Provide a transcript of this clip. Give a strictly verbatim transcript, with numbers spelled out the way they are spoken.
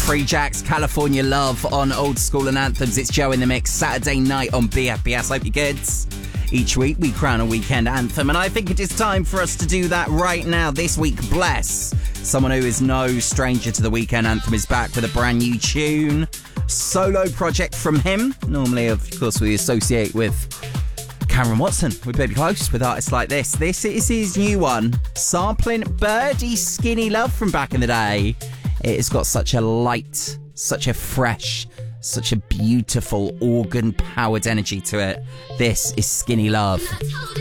Free Jacks, California Love on Old School and Anthems. It's Joe in the Mix, Saturday night on B F B S. Hope you're good. Each week we crown a weekend anthem, and I think it is time for us to do that right now. This week, Bless, someone who is no stranger to the weekend anthem, is back with a brand new tune. Solo project from him. Normally, of course, we associate with Cameron Watson with Baby Close, with artists like this. This is his new one, sampling Birdie's Skinny Love from back in the day. It has got such a light, such a fresh, such a beautiful organ-powered energy to it. This is Skinny Love.